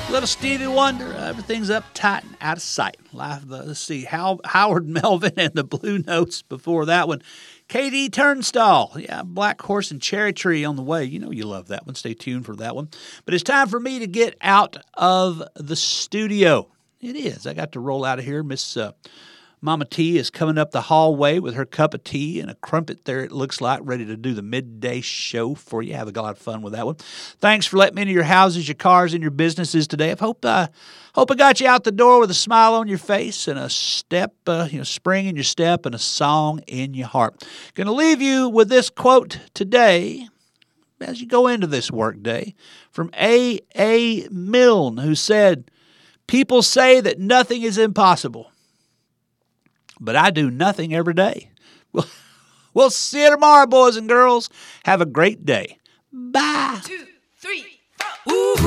Little Stevie Wonder, everything's uptight and out of sight. Let's see, Howard Melvin and the Blue Notes before that one. KD Turnstile, yeah, Black Horse and Cherry Tree on the way. You know you love that one. Stay tuned for that one. But it's time for me to get out of the studio. It is. I got to roll out of here. Miss Mama T is coming up the hallway with her cup of tea and a crumpet there, it looks like, ready to do the midday show for you. Have a lot of fun with that one. Thanks for letting me into your houses, your cars, and your businesses today. I hope I got you out the door with a smile on your face and a step, spring in your step and a song in your heart. Going to leave you with this quote today as you go into this work day from A. Milne, who said, "People say that nothing is impossible, but I do nothing every day." We'll see you tomorrow, boys and girls. Have a great day. Bye. 1, 2, 3, 4. Ooh.